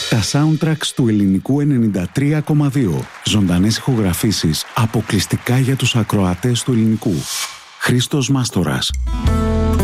Τα soundtracks του ελληνικού 93,2. Ζωντανές ηχογραφήσεις αποκλειστικά για τους ακροατές του ελληνικού. Χρήστος Μάστορας.